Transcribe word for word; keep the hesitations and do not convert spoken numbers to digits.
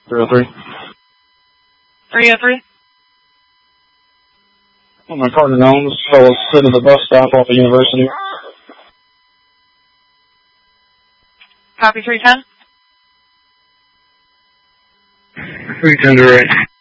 three oh three. three oh three. On my partner known, this fellow's sitting at the bus stop off the University. Copy three ten. three ten to right.